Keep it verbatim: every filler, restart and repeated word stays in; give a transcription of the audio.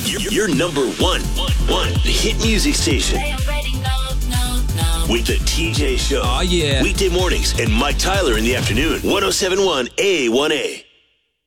Your, your number one, one hit music station. With the T J Show. Oh, yeah. Weekday mornings and Mike Tyler in the afternoon. one oh seven point one A one A.